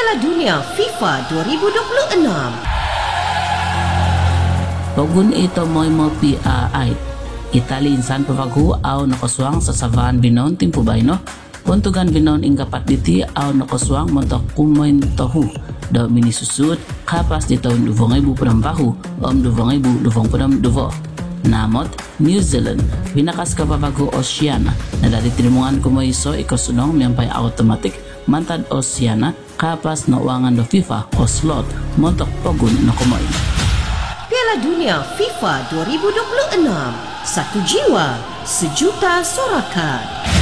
Piala Dunia FIFA 2026. Pogun ito mo'y mo PAI. Itali insan pavagu au nakoswang sa savan binon timpubay no. Puntugan binon ingkapat diti au nakoswang montok kumoin tohu. Do minisusud kapas di tahun 2000 bahu om 2000 duvo. Namot New Zealand binakas ka pavagu Oceania na dari tinimungan kumoiso ikosunong miyambay automatic mantad Oceania kapas na uangan do FIFA o slot montok pogun na kumoy. Piala Dunia FIFA 2026. Satu jiwa, sejuta sorakan.